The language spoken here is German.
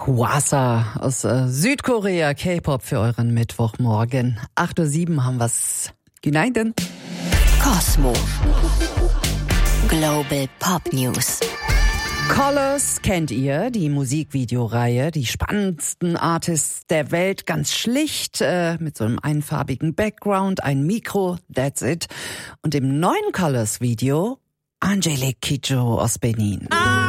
Hwasa aus Südkorea, K-Pop für euren Mittwochmorgen. 8:07 Uhr haben wir's. Goneiden. Cosmo. Global Pop News. Colors kennt ihr, die Musikvideoreihe, die spannendsten Artists der Welt, ganz schlicht, mit so einem einfarbigen Background, ein Mikro, that's it. Und im neuen Colors-Video Angelique Kidjo aus Benin.